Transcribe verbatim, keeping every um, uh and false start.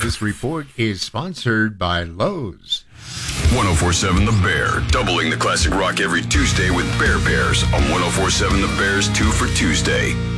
This report is sponsored by Lowe's. ten forty-seven The Bear, doubling the classic rock every Tuesday with Bear Bears on ten forty-seven The Bear's two for Tuesday.